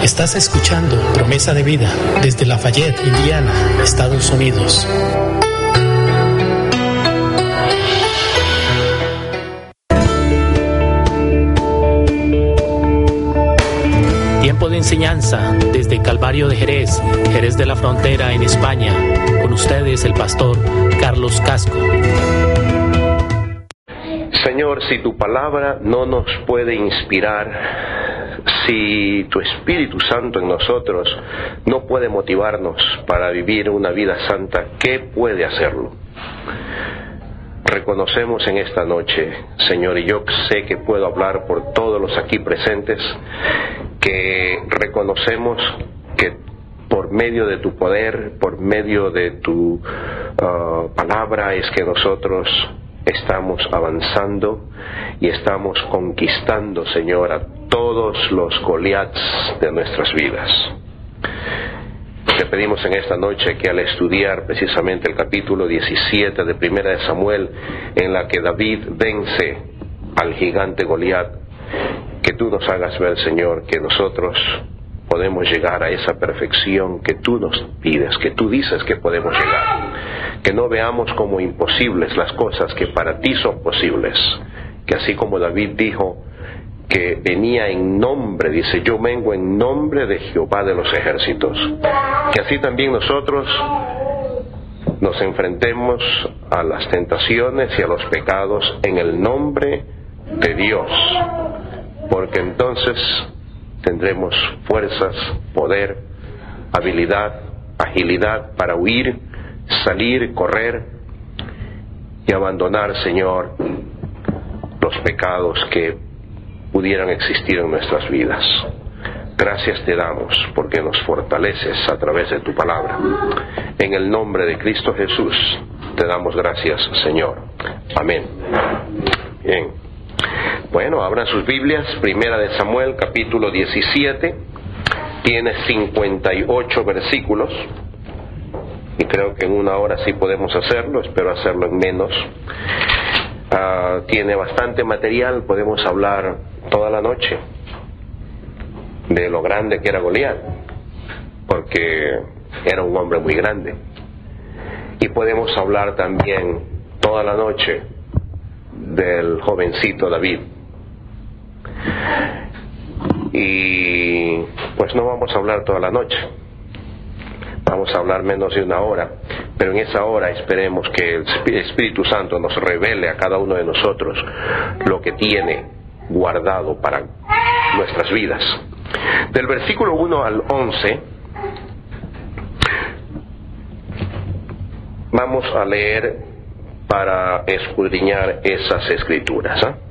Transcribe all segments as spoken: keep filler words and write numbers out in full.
Estás escuchando Promesa de Vida desde Lafayette, Indiana, Estados Unidos. Tiempo de enseñanza desde Calvario de Jerez, Jerez de la Frontera en España. Con ustedes el pastor Carlos Casco. Señor, si tu palabra no nos puede inspirar, si tu Espíritu Santo en nosotros no puede motivarnos para vivir una vida santa, ¿qué puede hacerlo? Reconocemos en esta noche, Señor, y yo sé que puedo hablar por todos los aquí presentes, que reconocemos que por medio de tu poder, por medio de tu uh, palabra, es que nosotros estamos avanzando y estamos conquistando, Señor, a todos los Goliaths de nuestras vidas. Te pedimos en esta noche que al estudiar precisamente el capítulo diecisiete de Primera de Samuel, en la que David vence al gigante Goliat, que tú nos hagas ver, Señor, que nosotros podemos llegar a esa perfección que tú nos pides, que tú dices que podemos llegar. Que no veamos como imposibles las cosas que para ti son posibles. Que así como David dijo que venía en nombre, dice, yo vengo en nombre de Jehová de los ejércitos. Que así también nosotros nos enfrentemos a las tentaciones y a los pecados en el nombre de Dios. Porque entonces tendremos fuerzas, poder, habilidad, agilidad para huir, salir, correr y abandonar, Señor, los pecados que pudieran existir en nuestras vidas. Gracias te damos porque nos fortaleces a través de tu palabra. En el nombre de Cristo Jesús te damos gracias, Señor. Amén. Bien. Bueno, abran sus Biblias, Primera de Samuel, capítulo diecisiete. Tiene cincuenta y ocho versículos. Y creo que en una hora sí podemos hacerlo, espero hacerlo en menos. Uh, tiene bastante material, podemos hablar toda la noche de lo grande que era Goliat, porque era un hombre muy grande. Y podemos hablar también toda la noche del jovencito David. Y pues no vamos a hablar toda la noche. Vamos a hablar menos de una hora, pero en esa hora esperemos que el Espíritu Santo nos revele a cada uno de nosotros lo que tiene guardado para nuestras vidas. Del versículo uno al once, vamos a leer para escudriñar esas escrituras, ¿eh?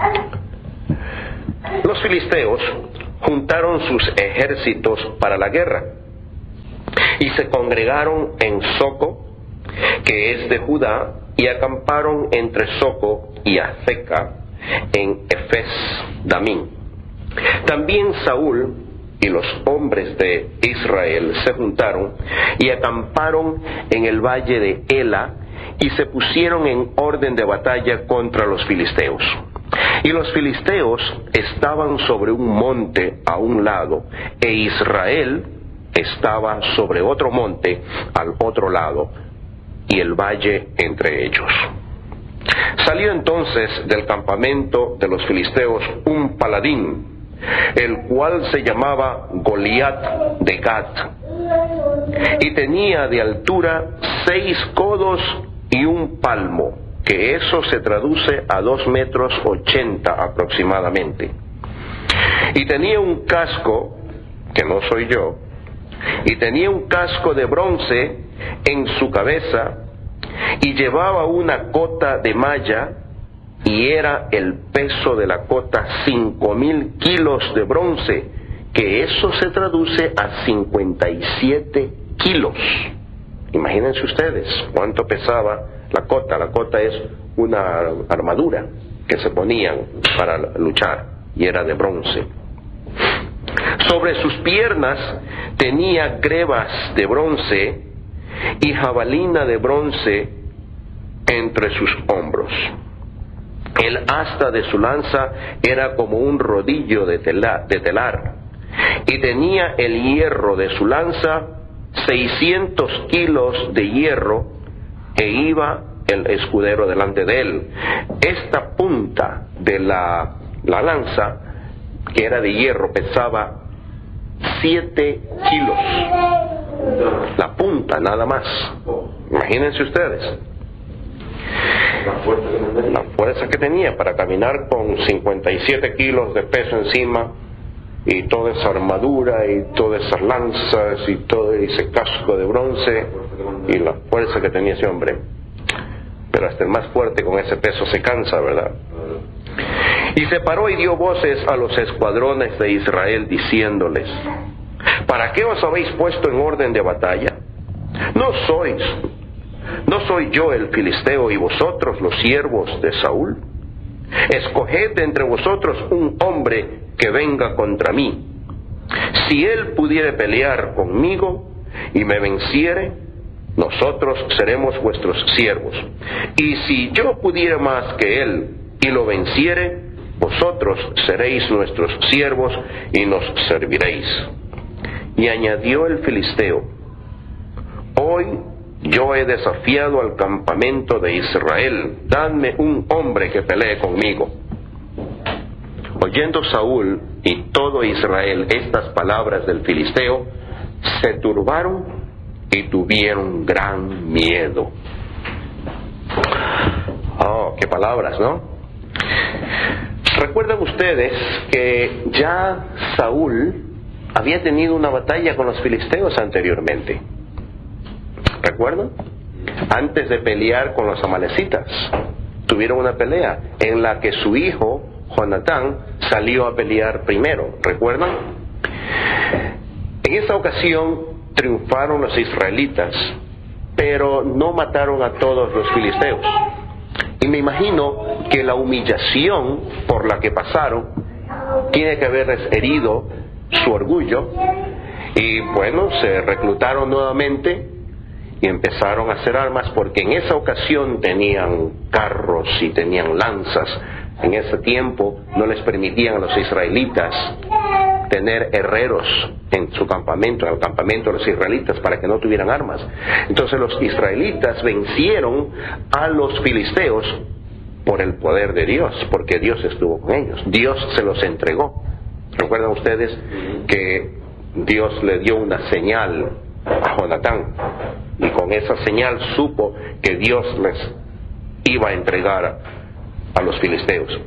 Los filisteos juntaron sus ejércitos para la guerra y se congregaron en Soco, que es de Judá, y acamparon entre Soco y Azeca en Efes Damín. También Saúl y los hombres de Israel se juntaron y acamparon en el valle de Ela y se pusieron en orden de batalla contra los filisteos. Y los filisteos estaban sobre un monte a un lado, e Israel estaba sobre otro monte al otro lado, y el valle entre ellos. Salió entonces del campamento de los filisteos un paladín, el cual se llamaba Goliat de Gat, y tenía de altura seis codos y un palmo, que eso se traduce a dos metros ochenta aproximadamente. Y tenía un casco, que no soy yo, y tenía un casco de bronce en su cabeza, y llevaba una cota de malla, y era el peso de la cota cinco mil kilos de bronce, que eso se traduce a cincuenta y siete kilos. Imagínense ustedes cuánto pesaba la cota. La cota es una armadura que se ponían para luchar, y era de bronce. Sobre sus piernas tenía grebas de bronce y jabalina de bronce entre sus hombros. El asta de su lanza era como un rodillo de, tela, de telar, y tenía el hierro de su lanza seiscientos kilos de hierro, e iba el escudero delante de él. Esta punta de la, la lanza, que era de hierro, pesaba siete kilos. La punta nada más. Imagínense ustedes la fuerza que tenía para caminar con cincuenta y siete kilos de peso encima, y toda esa armadura y todas esas lanzas y todo ese casco de bronce, y la fuerza que tenía ese hombre. Pero hasta el más fuerte con ese peso se cansa, ¿verdad? Y se paró y dio voces a los escuadrones de Israel, diciéndoles: ¿para qué os habéis puesto en orden de batalla? ¿No sois, no soy yo el filisteo y vosotros los siervos de Saúl? Escoged de entre vosotros un hombre que venga contra mí. Si él pudiere pelear conmigo y me venciere, nosotros seremos vuestros siervos. Y si yo pudiera más que él y lo venciere, vosotros seréis nuestros siervos y nos serviréis. Y añadió el filisteo: hoy yo he desafiado al campamento de Israel, dadme un hombre que pelee conmigo. Oyendo Saúl y todo Israel estas palabras del filisteo, se turbaron y tuvieron gran miedo. Oh, qué palabras, ¿no? Recuerdan ustedes que ya Saúl había tenido una batalla con los filisteos anteriormente. ¿Recuerdan? Antes de pelear con los amalecitas, tuvieron una pelea en la que su hijo Jonatán salió a pelear primero. ¿Recuerdan? En esa ocasión triunfaron los israelitas, pero no mataron a todos los filisteos. Y me imagino que la humillación por la que pasaron tiene que haberles herido su orgullo, y bueno, se reclutaron nuevamente y empezaron a hacer armas, porque en esa ocasión tenían carros y tenían lanzas. En ese tiempo no les permitían a los israelitas tener herreros en su campamento, en el campamento de los israelitas, para que no tuvieran armas. Entonces los israelitas vencieron a los filisteos por el poder de Dios, porque Dios estuvo con ellos. Dios se los entregó. ¿Recuerdan ustedes que Dios le dio una señal a Jonatán? Y con esa señal supo que Dios les iba a entregar a los filisteos.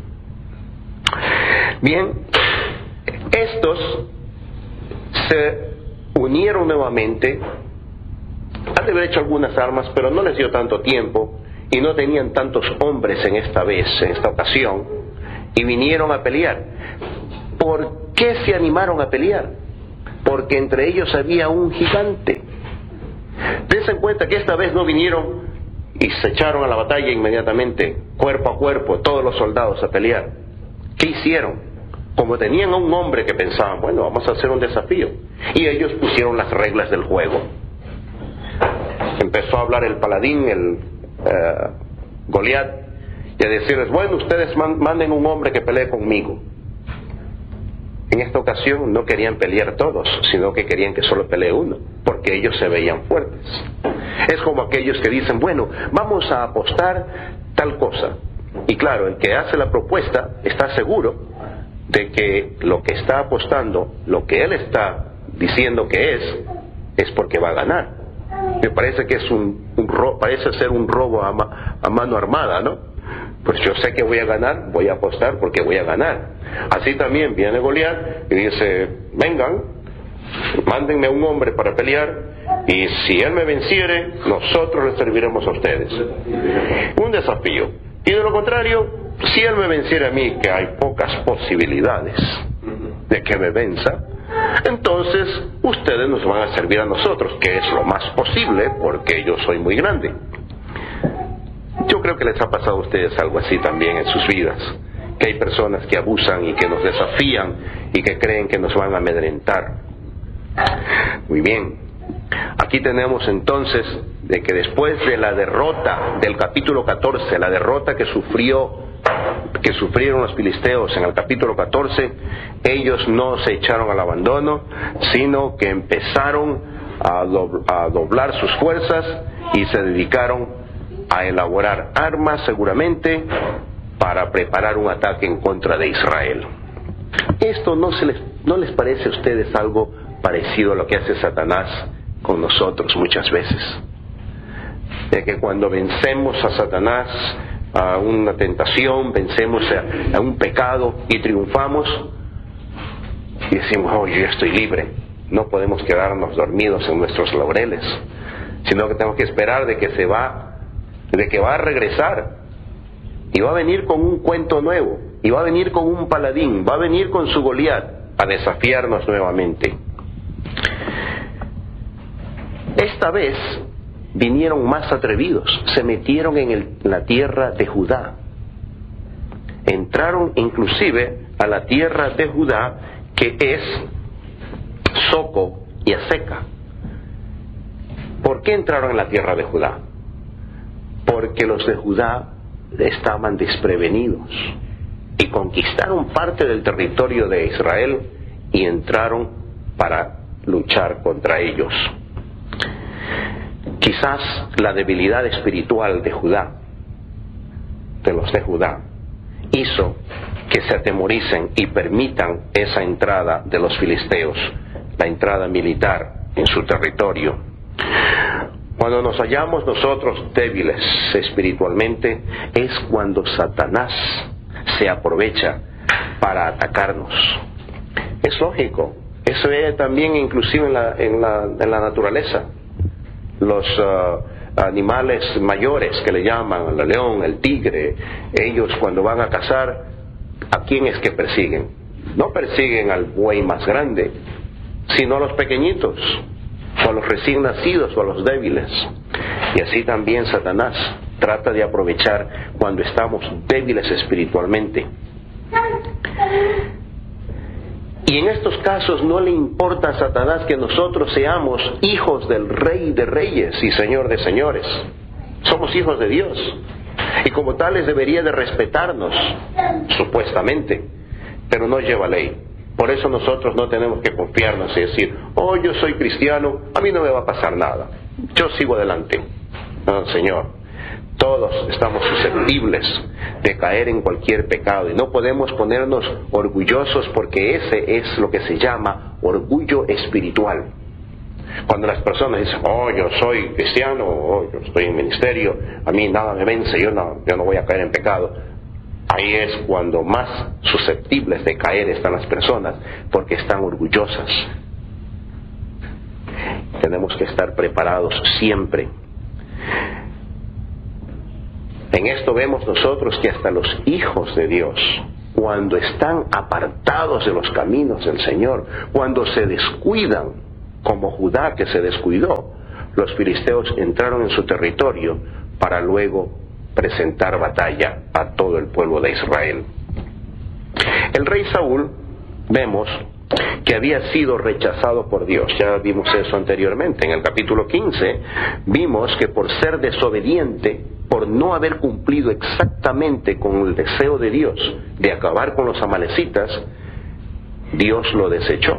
Bien, estos se unieron nuevamente. Han de haber hecho algunas armas, pero no les dio tanto tiempo y no tenían tantos hombres en esta vez, en esta ocasión, y vinieron a pelear. ¿Por qué se animaron a pelear? Porque entre ellos había un gigante. Dense en cuenta que esta vez no vinieron y se echaron a la batalla inmediatamente, cuerpo a cuerpo, todos los soldados a pelear. ¿Qué hicieron? Como tenían a un hombre que pensaban, bueno, vamos a hacer un desafío, y ellos pusieron las reglas del juego. Empezó a hablar el paladín, el eh, Goliat, y a decirles: bueno, ustedes manden un hombre que pelee conmigo. En esta ocasión no querían pelear todos, sino que querían que solo pelee uno, porque ellos se veían fuertes. Es como aquellos que dicen: bueno, vamos a apostar tal cosa. Y claro, el que hace la propuesta está seguro de que lo que está apostando, lo que él está diciendo que es, es porque va a ganar. Me parece que es un, un ro- parece ser un robo a, ma- a mano armada, ¿no? Pues yo sé que voy a ganar, voy a apostar porque voy a ganar. Así también viene Goliat y dice: vengan, mándenme un hombre para pelear, y si él me venciere, nosotros le serviremos a ustedes. Un desafío. Y de lo contrario, si él me venciere a mí, que hay pocas posibilidades de que me venza, entonces ustedes nos van a servir a nosotros, que es lo más posible, porque yo soy muy grande. Yo creo que les ha pasado a ustedes algo así también en sus vidas, que hay personas que abusan y que nos desafían y que creen que nos van a amedrentar. Muy bien, aquí tenemos entonces de que después de la derrota del capítulo catorce, la derrota que sufrió que sufrieron los filisteos en el capítulo catorce, ellos no se echaron al abandono, sino que empezaron a, do, a doblar sus fuerzas y se dedicaron a elaborar armas seguramente para preparar un ataque en contra de Israel. ¿Esto no, se les, no les parece a ustedes algo parecido a lo que hace Satanás con nosotros muchas veces? De que cuando vencemos a Satanás, a una tentación, vencemos a, a un pecado y triunfamos, y decimos, oh, yo ya estoy libre. No podemos quedarnos dormidos en nuestros laureles, sino que tenemos que esperar de que se va, de que va a regresar, y va a venir con un cuento nuevo, y va a venir con un paladín, va a venir con su Goliat a desafiarnos nuevamente. Esta vez vinieron más atrevidos, se metieron en el, la tierra de Judá, entraron inclusive a la tierra de Judá, que es Soco y Aseca. ¿Por qué entraron en la tierra de Judá? Porque los de Judá estaban desprevenidos y conquistaron parte del territorio de Israel y entraron para luchar contra ellos. Quizás la debilidad espiritual de Judá, de los de Judá, hizo que se atemoricen y permitan esa entrada de los filisteos, la entrada militar en su territorio. Cuando nos hallamos nosotros débiles espiritualmente, es cuando Satanás se aprovecha para atacarnos. Es lógico, eso es también inclusive en la, en la, en la naturaleza. Los uh, animales mayores que le llaman, el león, el tigre, ellos cuando van a cazar, ¿a quién es que persiguen? No persiguen al buey más grande, sino a los pequeñitos, o a los recién nacidos, o a los débiles. Y así también Satanás trata de aprovechar cuando estamos débiles espiritualmente. Y en estos casos no le importa a Satanás que nosotros seamos hijos del Rey de Reyes y Señor de Señores. Somos hijos de Dios, y como tales debería de respetarnos, supuestamente, pero no lleva ley. Por eso nosotros no tenemos que confiarnos y decir, oh, yo soy cristiano, a mí no me va a pasar nada, yo sigo adelante. No, Señor, todos estamos susceptibles de caer en cualquier pecado y no podemos ponernos orgullosos, porque ese es lo que se llama orgullo espiritual. Cuando las personas dicen, oh, yo soy cristiano, oh, yo estoy en ministerio, a mí nada me vence, yo no, yo no voy a caer en pecado. Ahí es cuando más susceptibles de caer están las personas, porque están orgullosas. Tenemos que estar preparados siempre. En esto vemos nosotros que hasta los hijos de Dios, cuando están apartados de los caminos del Señor, cuando se descuidan, como Judá que se descuidó, los filisteos entraron en su territorio para luego presentar batalla a todo el pueblo de Israel. El rey Saúl, vemos que había sido rechazado por Dios. Ya vimos eso anteriormente. En el capítulo quince vimos que por ser desobediente, por no haber cumplido exactamente con el deseo de Dios de acabar con los amalecitas, Dios lo desechó.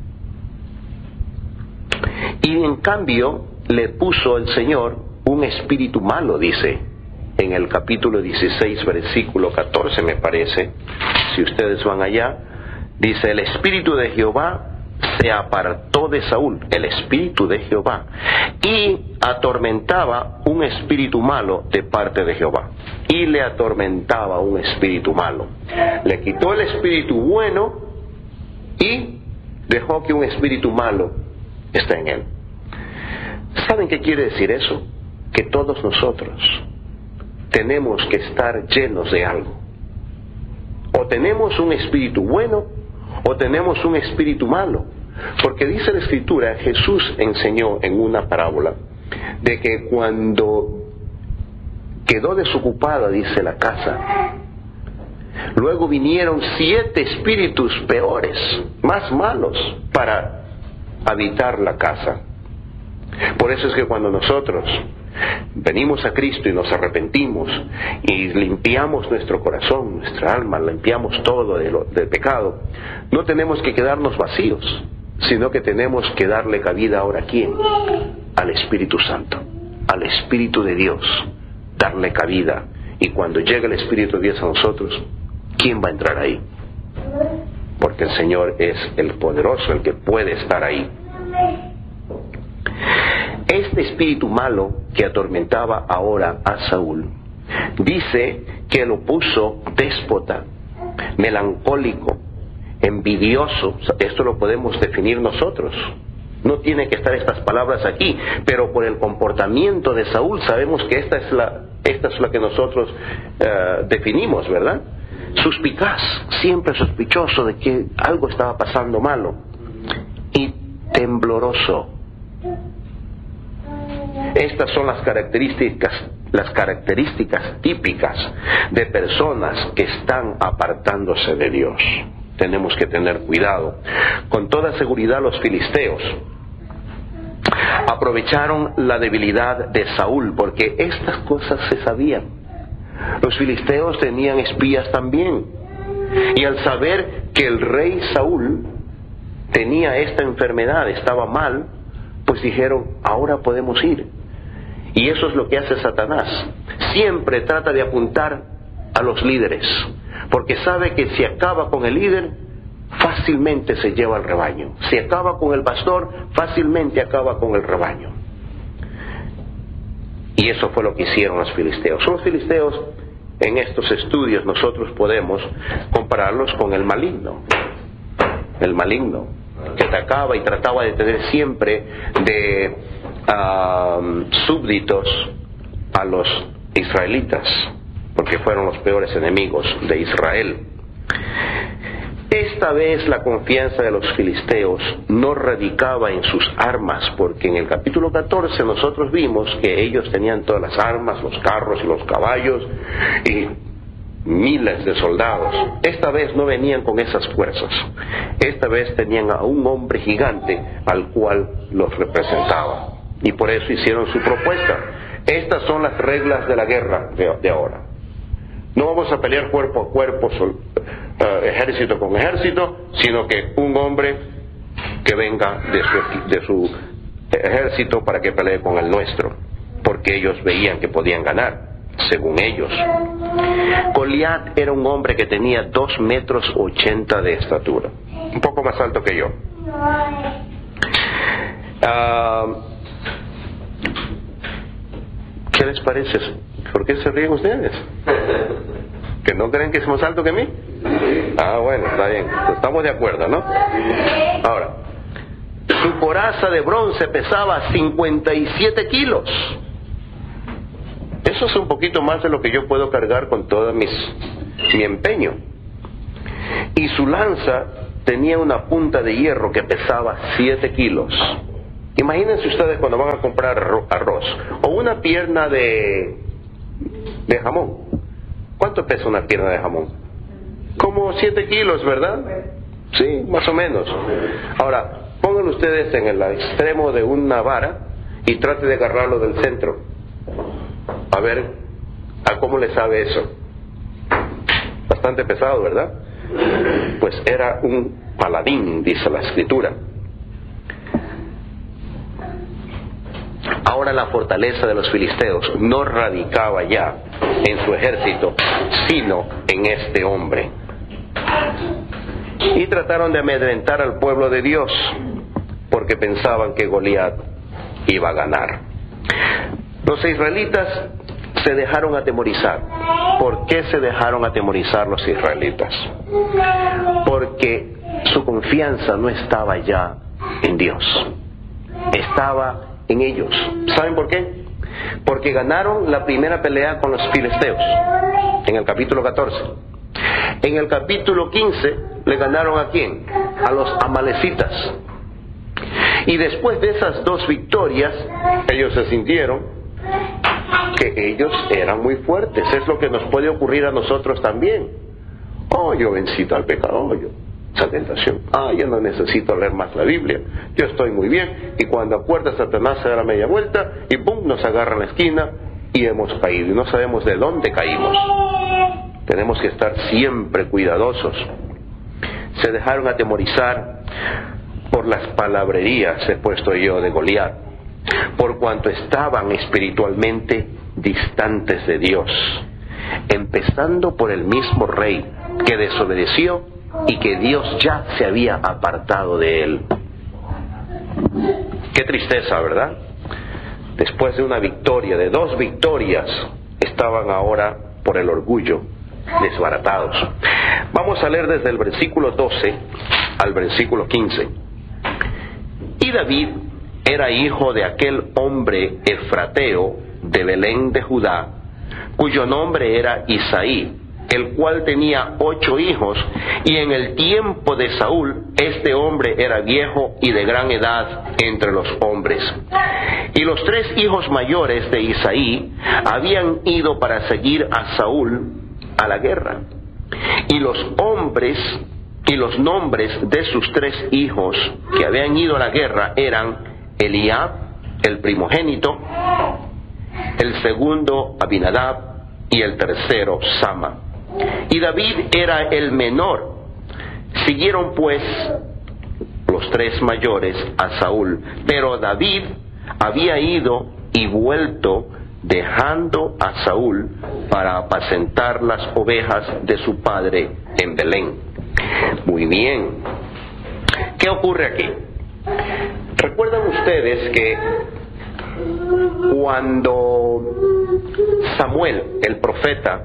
Y en cambio le puso el Señor un espíritu malo, dice en el capítulo dieciséis, versículo catorce, me parece, si ustedes van allá, dice, el espíritu de Jehová se apartó de Saúl, el espíritu de Jehová, y atormentaba un espíritu malo de parte de Jehová, y le atormentaba un espíritu malo. Le quitó el espíritu bueno y dejó que un espíritu malo esté en él. ¿Saben qué quiere decir eso? Que todos nosotros tenemos que estar llenos de algo. O tenemos un espíritu bueno, o tenemos un espíritu malo. Porque dice la Escritura, Jesús enseñó en una parábola, de que cuando quedó desocupada, dice, la casa, luego vinieron siete espíritus peores, más malos, para habitar la casa. Por eso es que cuando nosotros venimos a Cristo y nos arrepentimos y limpiamos nuestro corazón, nuestra alma, limpiamos todo de lo, del pecado, no tenemos que quedarnos vacíos, sino que tenemos que darle cabida ahora a ¿quién? Al Espíritu Santo, al Espíritu de Dios, darle cabida. Y cuando llegue el Espíritu de Dios a nosotros, ¿quién va a entrar ahí? Porque el Señor es el poderoso, el que puede estar ahí. Este espíritu malo que atormentaba ahora a Saúl, dice que lo puso déspota, melancólico, envidioso. Esto lo podemos definir nosotros. No tiene que estar estas palabras aquí, pero por el comportamiento de Saúl sabemos que esta es la, esta es la que nosotros uh, definimos, ¿verdad? Suspicaz, siempre sospechoso de que algo estaba pasando malo, y tembloroso. Estas son las características, las características típicas de personas que están apartándose de Dios. Tenemos que tener cuidado. Con toda seguridad los filisteos aprovecharon la debilidad de Saúl, porque estas cosas se sabían. Los filisteos tenían espías también, y al saber que el rey Saúl tenía esta enfermedad, estaba mal, pues dijeron, ahora podemos ir. Y eso es lo que hace Satanás. Siempre trata de apuntar a los líderes, porque sabe que si acaba con el líder, fácilmente se lleva al rebaño. Si acaba con el pastor, fácilmente acaba con el rebaño. Y eso fue lo que hicieron los filisteos. Los filisteos, en estos estudios nosotros podemos compararlos con el maligno. El maligno, que atacaba y trataba de tener siempre de uh, súbditos a los israelitas, porque fueron los peores enemigos de Israel. Esta vez la confianza de los filisteos no radicaba en sus armas, porque en el capítulo catorce nosotros vimos que ellos tenían todas las armas, los carros y los caballos y miles de soldados. Esta vez no venían con esas fuerzas. Esta vez tenían a un hombre gigante al cual los representaba, y por eso hicieron su propuesta. Estas son las reglas de la guerra de, de ahora. No vamos a pelear cuerpo a cuerpo, sol, uh, ejército con ejército, sino que un hombre que venga de su, de su ejército para que pelee con el nuestro, porque ellos veían que podían ganar, según ellos. Goliat era un hombre que tenía dos metros ochenta de estatura, un poco más alto que yo. Uh, ¿Qué les parece? ¿Por qué se ríen ustedes? ¿Que no creen que es más alto que mí? Ah, bueno, está bien. Estamos de acuerdo, ¿no? Ahora, su coraza de bronce pesaba cincuenta y siete kilos. Eso es un poquito más de lo que yo puedo cargar con todo mis, mi empeño. Y su lanza tenía una punta de hierro que pesaba siete kilos. Imagínense ustedes cuando van a comprar arroz o una pierna de, de jamón. ¿Cuánto pesa una pierna de jamón? Como siete kilos, ¿verdad? Sí, más o menos. Ahora, pónganlo ustedes en el extremo de una vara y trate de agarrarlo del centro. A ver, ¿a cómo le sabe eso? Bastante pesado, ¿verdad? Pues era un paladín, dice la Escritura. Ahora la fortaleza de los filisteos no radicaba ya en su ejército, sino en este hombre. Y trataron de amedrentar al pueblo de Dios, porque pensaban que Goliat iba a ganar. Los israelitas se dejaron atemorizar. ¿Por qué se dejaron atemorizar los israelitas? Porque su confianza no estaba ya en Dios, estaba en ellos. ¿Saben por qué? Porque ganaron la primera pelea con los filisteos en el capítulo catorce. En el capítulo quince le ganaron ¿a quién? A los amalecitas. Y después de esas dos victorias, ellos se sintieron que ellos eran muy fuertes. Es lo que nos puede ocurrir a nosotros también. Oh, yo vencí al pecado. Yo, esa tentación. Ah, yo no necesito leer más la Biblia, yo estoy muy bien. Y cuando acuerda, Satanás se da la media vuelta y ¡pum!, nos agarra en la esquina y hemos caído. Y no sabemos de dónde caímos. Tenemos que estar siempre cuidadosos. Se dejaron atemorizar por las palabrerías, he puesto yo, de Goliat, por cuanto estaban espiritualmente distantes de Dios, empezando por el mismo rey que desobedeció y que Dios ya se había apartado de él. Qué tristeza, ¿verdad? Después de una victoria, de dos victorias, estaban ahora por el orgullo desbaratados. Vamos a leer desde el versículo doce al versículo quince. Y David era hijo de aquel hombre efrateo de Belén de Judá, cuyo nombre era Isaí, el cual tenía ocho hijos, y en el tiempo de Saúl este hombre era viejo y de gran edad entre los hombres. Y los tres hijos mayores de Isaí habían ido para seguir a Saúl a la guerra. Y los hombres y los nombres de sus tres hijos que habían ido a la guerra eran Eliab, el primogénito, el segundo Abinadab y el tercero Sama. Y David era el menor. Siguieron pues los tres mayores a Saúl, pero David había ido y vuelto dejando a Saúl para apacentar las ovejas de su padre en Belén. Muy bien. ¿Qué ocurre aquí? ¿Recuerdan ustedes que cuando Samuel, el profeta,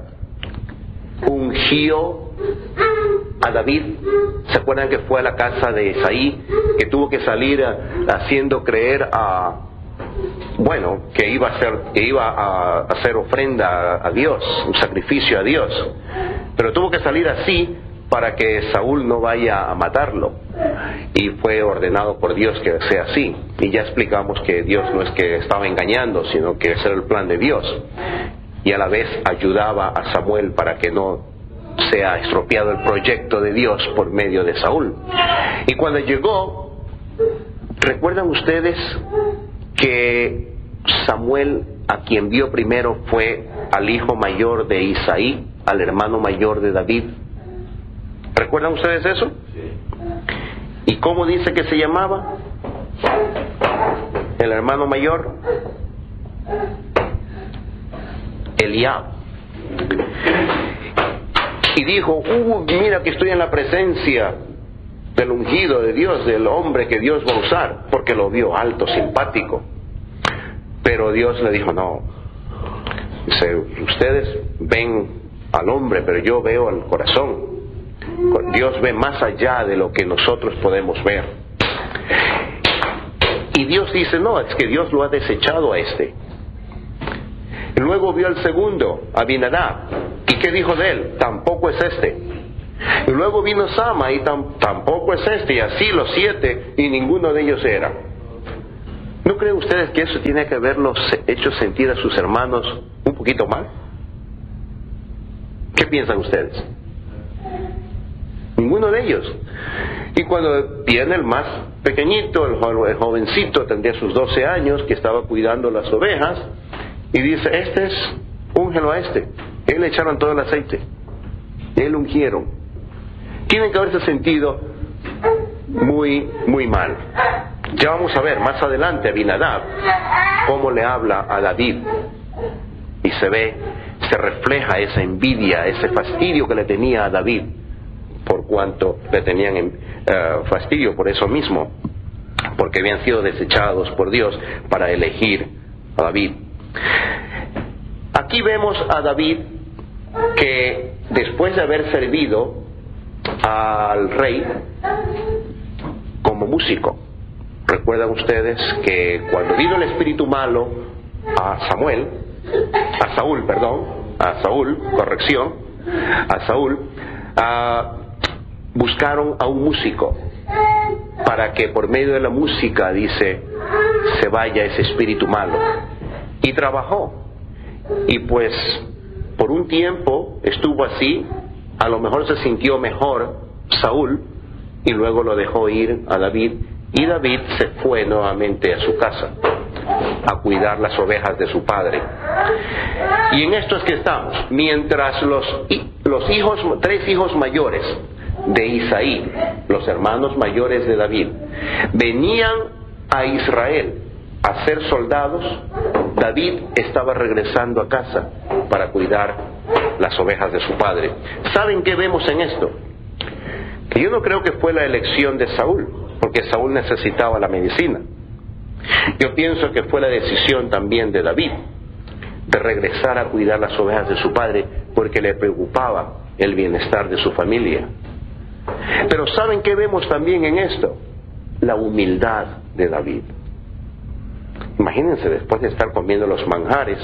ungió a David, se acuerdan que fue a la casa de Isaí, que tuvo que salir haciendo creer a, bueno, que iba a hacer, que iba a hacer ofrenda a Dios, un sacrificio a Dios, pero tuvo que salir así para que Saúl no vaya a matarlo, y fue ordenado por Dios que sea así. Y ya explicamos que Dios no es que estaba engañando, sino que ese era el plan de Dios, y a la vez ayudaba a Samuel para que no sea estropeado el proyecto de Dios por medio de Saúl. Y cuando llegó, ¿recuerdan ustedes que Samuel, a quien vio primero, fue al hijo mayor de Isaí, al hermano mayor de David? ¿Recuerdan ustedes eso? ¿Y cómo dice que se llamaba el hermano mayor? Eliab. Y dijo, uh, mira que estoy en la presencia del ungido de Dios, del hombre que Dios va a usar, porque lo vio alto, simpático. Pero Dios le dijo, no, dice, ustedes ven al hombre, pero yo veo al corazón. Dios ve más allá de lo que nosotros podemos ver. Y Dios dice, no, es que Dios lo ha desechado a este. Y luego vio al segundo, Abinadab, ¿y qué dijo de él? Tampoco es este. Y luego vino Sama, y tam, tampoco es este, y así los siete, y ninguno de ellos era. ¿No creen ustedes que eso tiene que haberlos hecho sentir a sus hermanos un poquito mal? ¿Qué piensan ustedes? Ninguno de ellos. Y cuando viene el más pequeñito, el, jo- el jovencito, tendría sus doce años, que estaba cuidando las ovejas, y dice, este es, úngelo a este. Él le echaron todo el aceite, él lo ungieron. Tienen que haberse sentido muy, muy mal. Ya vamos a ver más adelante Abinadab cómo le habla a David, y se ve, se refleja esa envidia, ese fastidio que le tenía a David, por cuanto le tenían uh, fastidio por eso mismo, porque habían sido desechados por Dios para elegir a David. Aquí vemos a David que después de haber servido al rey como músico, recuerdan ustedes que cuando vino el espíritu malo a Samuel, a Saúl, perdón, a Saúl, corrección, a Saúl, a buscaron a un músico para que por medio de la música, dice, se vaya ese espíritu malo. Y trabajó. Y pues por un tiempo estuvo así. A lo mejor se sintió mejor Saúl, y luego lo dejó ir a David, y David se fue nuevamente a su casa a cuidar las ovejas de su padre. Y en esto es que estamos, mientras los, los hijos, tres hijos mayores de Isaí, los hermanos mayores de David, venían a Israel a ser soldados, David estaba regresando a casa para cuidar las ovejas de su padre. ¿Saben qué vemos en esto? Que yo no creo que fue la elección de Saúl, porque Saúl necesitaba la medicina. Yo pienso que fue la decisión también de David de regresar a cuidar las ovejas de su padre, porque le preocupaba el bienestar de su familia. Pero ¿saben qué vemos también en esto? La humildad de David. Imagínense, después de estar comiendo los manjares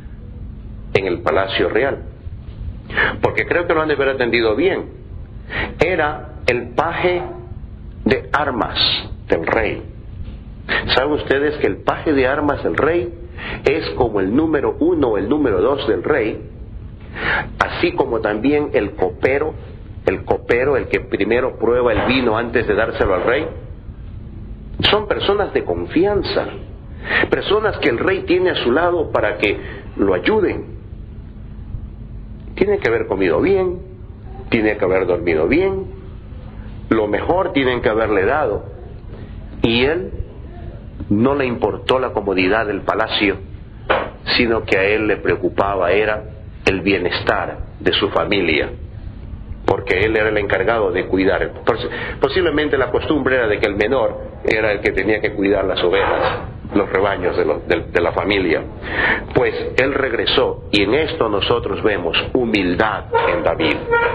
en el palacio real, porque creo que lo han de haber atendido bien, era el paje de armas del rey. ¿Saben ustedes que el paje de armas del rey es como el número uno o el número dos del rey? Así como también el copero, el copero, el que primero prueba el vino antes de dárselo al rey. Son personas de confianza, personas que el rey tiene a su lado para que lo ayuden. Tienen que haber comido bien, tienen que haber dormido bien, lo mejor tienen que haberle dado. Y él no le importó la comodidad del palacio, sino que a él le preocupaba era el bienestar de su familia, porque él era el encargado de cuidar. Posiblemente la costumbre era de que el menor era el que tenía que cuidar las ovejas, los rebaños de, los, de, de la familia. Pues él regresó, y en esto nosotros vemos humildad en David.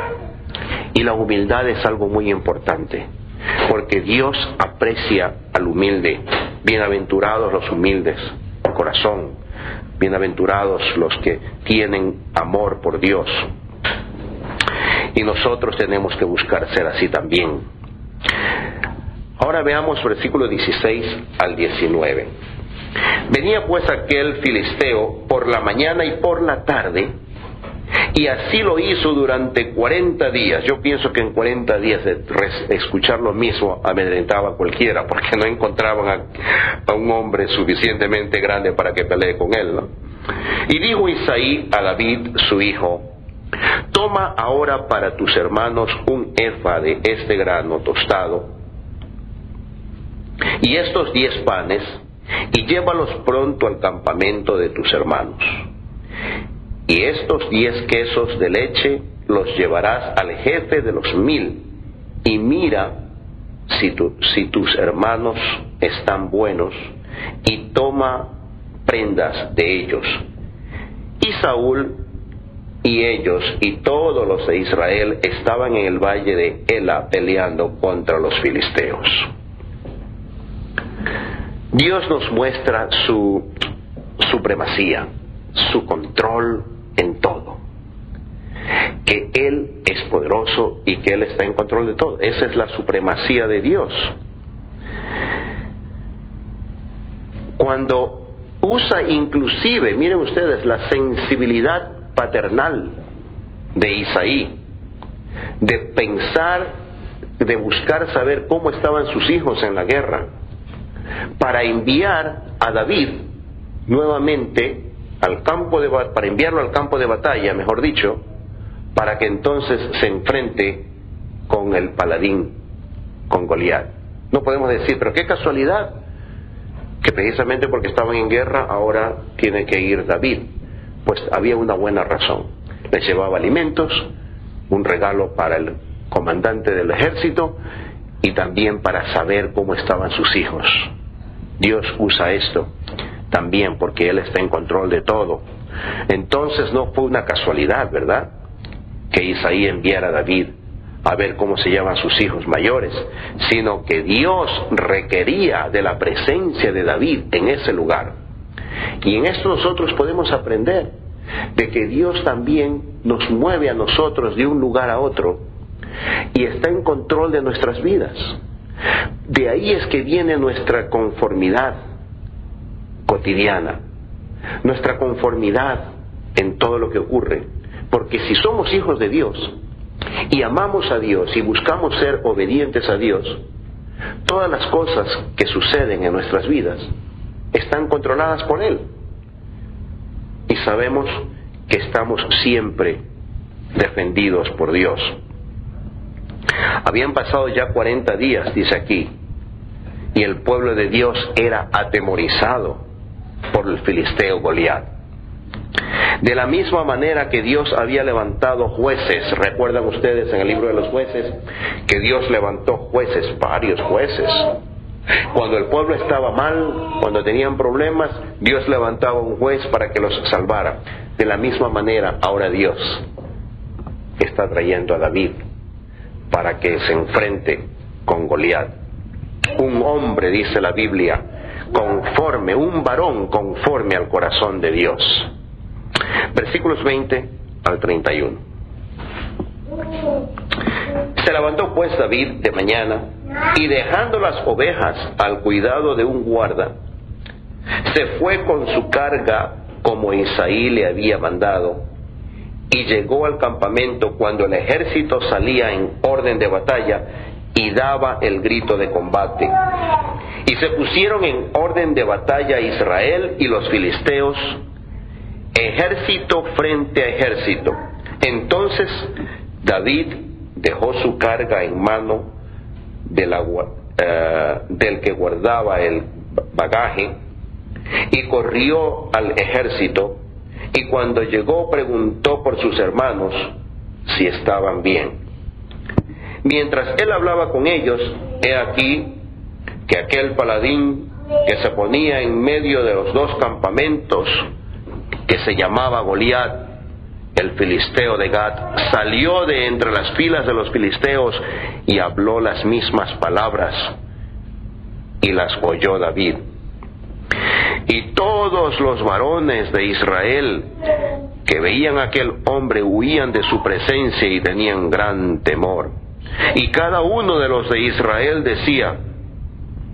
Y la humildad es algo muy importante, porque Dios aprecia al humilde. Bienaventurados los humildes de corazón, bienaventurados los que tienen amor por Dios. Y nosotros tenemos que buscar ser así también. Ahora veamos versículos dieciséis al diecinueve. Venía pues aquel filisteo por la mañana y por la tarde, y así lo hizo durante cuarenta días. Yo pienso que en cuarenta días de escuchar lo mismo amedrentaba a cualquiera, porque no encontraban a, a un hombre suficientemente grande para que pelee con él, ¿no? Y dijo Isaí a David su hijo: toma ahora para tus hermanos un efa de este grano tostado y estos diez panes, y llévalos pronto al campamento de tus hermanos. Y estos diez quesos de leche los llevarás al jefe de los mil, y mira si, tu, si tus hermanos están buenos, y toma prendas de ellos. Y Saúl y ellos y todos los de Israel estaban en el valle de Ela peleando contra los filisteos. Dios nos muestra su supremacía, su control en todo, que Él es poderoso y que Él está en control de todo. Esa es la supremacía de Dios. Cuando usa inclusive, miren ustedes, la sensibilidad paternal de Isaí, de pensar, de buscar saber cómo estaban sus hijos en la guerra, para enviar a David nuevamente al campo de para enviarlo al campo de batalla, mejor dicho, para que entonces se enfrente con el paladín, con Goliat. No podemos decir, pero qué casualidad que precisamente porque estaban en guerra ahora tiene que ir David. Pues había una buena razón. Les llevaba alimentos, un regalo para el comandante del ejército y también para saber cómo estaban sus hijos. Dios usa esto también porque Él está en control de todo. Entonces no fue una casualidad, ¿verdad?, que Isaí enviara a David a ver cómo se llaman sus hijos mayores, sino que Dios requería de la presencia de David en ese lugar. Y en esto nosotros podemos aprender de que Dios también nos mueve a nosotros de un lugar a otro y está en control de nuestras vidas. De ahí es que viene nuestra conformidad cotidiana, nuestra conformidad en todo lo que ocurre, porque si somos hijos de Dios, y amamos a Dios y buscamos ser obedientes a Dios, todas las cosas que suceden en nuestras vidas están controladas por Él. Y sabemos que estamos siempre defendidos por Dios. Habían pasado ya cuarenta días, dice aquí, y el pueblo de Dios era atemorizado por el filisteo Goliat. De la misma manera que Dios había levantado jueces, recuerdan ustedes en el libro de los jueces, que Dios levantó jueces, varios jueces. Cuando el pueblo estaba mal, cuando tenían problemas, Dios levantaba un juez para que los salvara. De la misma manera, ahora Dios está trayendo a David para que se enfrente con Goliat. Un hombre, dice la Biblia, conforme, un varón conforme al corazón de Dios. Versículos veinte al treinta y uno. Se levantó pues David de mañana, y dejando las ovejas al cuidado de un guarda, se fue con su carga como Isaí le había mandado, y llegó al campamento cuando el ejército salía en orden de batalla y daba el grito de combate. Y se pusieron en orden de batalla Israel y los filisteos, ejército frente a ejército. Entonces David dejó su carga en mano de la, uh, del que guardaba el bagaje y corrió al ejército, y cuando llegó preguntó por sus hermanos si estaban bien. Mientras él hablaba con ellos, he aquí que aquel paladín que se ponía en medio de los dos campamentos, que se llamaba Goliat, el filisteo de Gat, salió de entre las filas de los filisteos y habló las mismas palabras, y las oyó David. Y todos los varones de Israel que veían a aquel hombre huían de su presencia y tenían gran temor. Y cada uno de los de Israel decía: